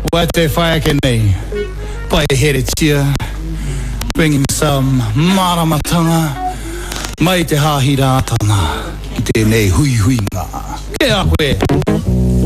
What if I can hit it here, bringing some maramatanga, mai te hāhira atana, ki tēnei hui hui ngā. Ke a koe.